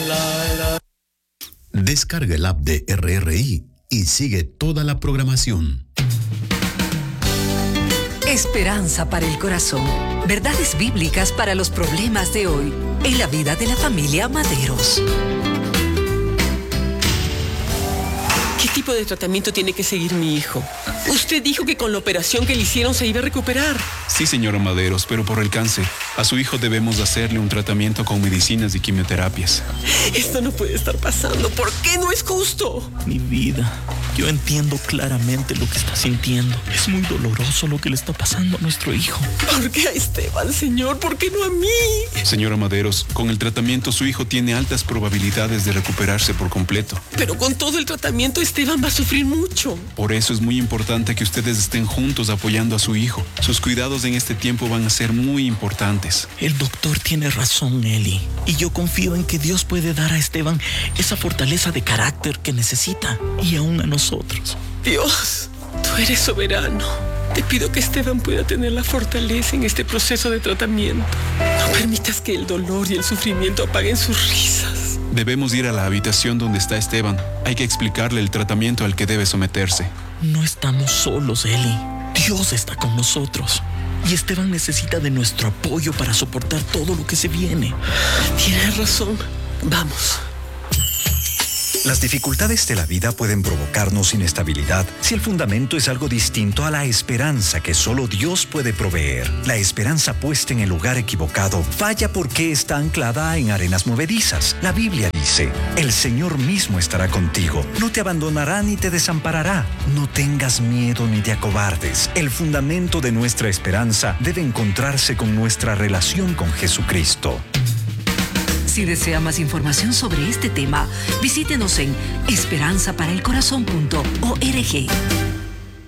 Descarga el app de RRI y sigue toda la programación. Esperanza para el corazón. Verdades bíblicas para los problemas de hoy en la vida de la familia Maderos. ¿Qué tipo de tratamiento tiene que seguir mi hijo? Usted dijo que con la operación que le hicieron se iba a recuperar. Sí, señora Maderos, pero por el cáncer. A su hijo debemos hacerle un tratamiento con medicinas y quimioterapias. Esto no puede estar pasando. ¿Por qué no es justo? Mi vida, yo entiendo claramente lo que está sintiendo. Es muy doloroso lo que le está pasando a nuestro hijo. ¿Por qué a Esteban, señor? ¿Por qué no a mí? Señora Maderos, con el tratamiento su hijo tiene altas probabilidades de recuperarse por completo. Pero con todo el tratamiento Esteban va a sufrir mucho. Por eso es muy importante que ustedes estén juntos apoyando a su hijo. Sus cuidados en este tiempo van a ser muy importantes. El doctor tiene razón, Eli. Y yo confío en que Dios puede dar a Esteban esa fortaleza de carácter que necesita. Y aún a nosotros. Dios, tú eres soberano. Te pido que Esteban pueda tener la fortaleza en este proceso de tratamiento. No permitas que el dolor y el sufrimiento apaguen sus risas. Debemos ir a la habitación donde está Esteban. Hay que explicarle el tratamiento al que debe someterse. No estamos solos, Eli. Dios está con nosotros. Y Esteban necesita de nuestro apoyo para soportar todo lo que se viene. Tienes razón. Vamos. Las dificultades de la vida pueden provocarnos inestabilidad si el fundamento es algo distinto a la esperanza que solo Dios puede proveer. La esperanza puesta en el lugar equivocado falla porque está anclada en arenas movedizas. La Biblia dice, el Señor mismo estará contigo, no te abandonará ni te desamparará. No tengas miedo ni te acobardes. El fundamento de nuestra esperanza debe encontrarse con nuestra relación con Jesucristo. Si desea más información sobre este tema, visítenos en esperanzaparaelcorazon.org.